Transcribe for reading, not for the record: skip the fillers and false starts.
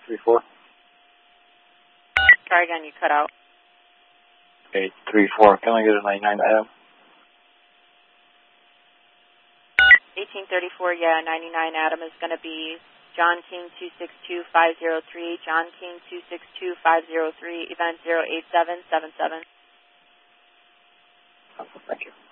834. Try again, you cut out. 834. Can I get a 99 Adam? 1834, yeah, 99 Adam is going to be John King 262503, John King 262503, event 08777. Thank you.